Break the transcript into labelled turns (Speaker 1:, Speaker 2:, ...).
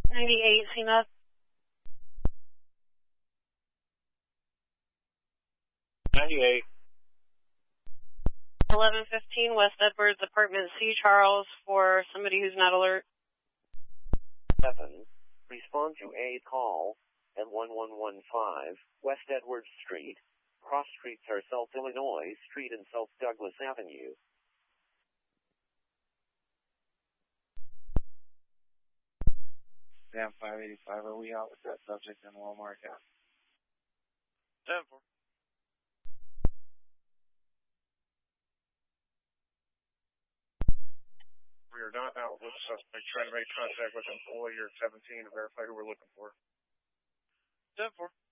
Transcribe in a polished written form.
Speaker 1: 98 CMAP.
Speaker 2: 98.
Speaker 1: 1115 West Edwards, Apartment C, Charles, for somebody who's not alert.
Speaker 3: 7. Respond to a call at 1115 West Edwards Street. Cross streets are South Illinois Street and South Douglas Avenue.
Speaker 4: Sam 585, are we out with that subject in Walmart? Yeah.
Speaker 2: 10-4. We are not out with the suspect. Trying to make contact with employee or 17 to verify who we're looking for. 10-4.